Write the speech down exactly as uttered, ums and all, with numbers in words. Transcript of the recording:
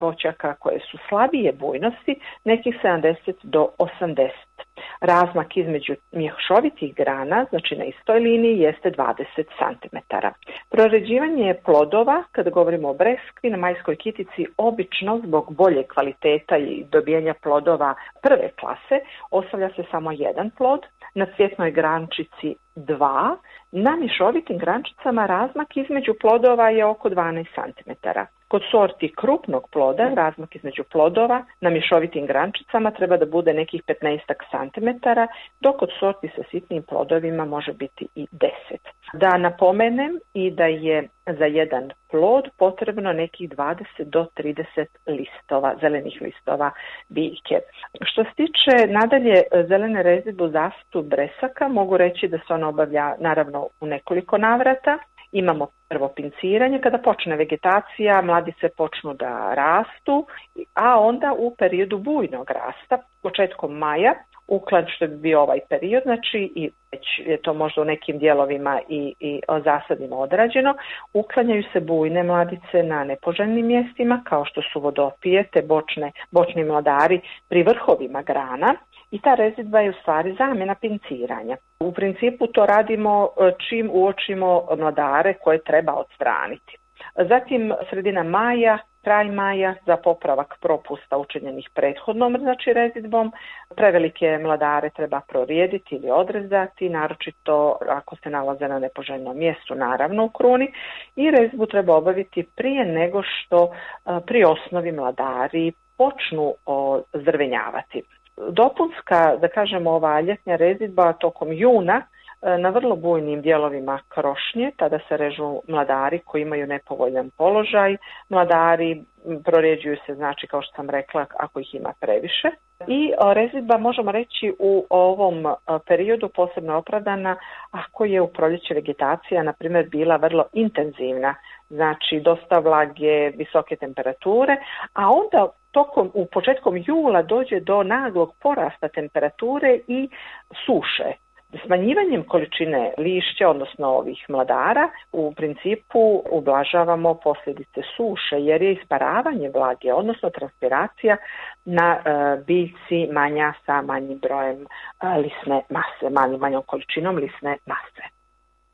voćaka koje su slabije bujnosti, nekih sedamdeset do osamdeset. Razmak između mješovitih grana, znači na istoj liniji, jeste dvadeset centimetara. Proređivanje plodova, kada govorimo o breskvi, na majskoj kitici obično zbog bolje kvaliteta i dobijanja plodova prve klase ostavlja se samo jedan plod, na cvjetnoj grančici dva, na mješovitim grančicama razmak između plodova je oko dvanaest centimetara. Kod sorti krupnog ploda razmak između plodova na mješovitim grančicama treba da bude nekih petnaest centimetara, dok kod sorti sa sitnim plodovima može biti i deset. Da napomenem i da je za jedan plod potrebno nekih dvadeset do trideset listova, zelenih listova biljke. Što se tiče nadalje zelene rezidbe u zaštitu bresaka, mogu reći da se ona obavlja naravno u nekoliko navrata. Imamo prvo pinciranje, kada počne vegetacija, mladice počnu da rastu, a onda u periodu bujnog rasta, početkom maja, uklanj što bi bio ovaj period, znači i već je to možda u nekim dijelovima i, i zasadima odrađeno, uklanjaju se bujne mladice na nepoželjnim mjestima, kao što su vodopije te bočne, bočni mladari pri vrhovima grana. I ta rezidba je u stvari zamjena pinciranja. U principu to radimo čim uočimo mladare koje treba odstraniti. Zatim sredina maja, kraj maja za popravak propusta učinjenih prethodnom, znači rezidbom. Prevelike mladare treba prorijediti ili odrezati, naročito ako se nalaze na nepoželjnom mjestu, naravno u kruni. I rezidbu treba obaviti prije nego što pri osnovi mladari počnu ozdrvenjavati. Dopunska, da kažemo, ova ljetnja rezidba tokom juna na vrlo bujnim dijelovima krošnje, tada se režu mladari koji imaju nepovoljan položaj. Mladari prorjeđuju se, znači kao što sam rekla, ako ih ima previše. I rezidba, možemo reći, u ovom periodu posebno opravdana ako je u proljeće vegetacija, na primjer, bila vrlo intenzivna, znači dosta vlage, visoke temperature, a onda tokom, u početkom jula dođe do naglog porasta temperature i suše. Smanjivanjem količine lišća, odnosno ovih mladara, u principu ublažavamo posljedice suše, jer je isparavanje vlage, odnosno transpiracija na e, biljci manja sa manjim brojem e, lisne mase, manjom, manjom količinom lisne mase.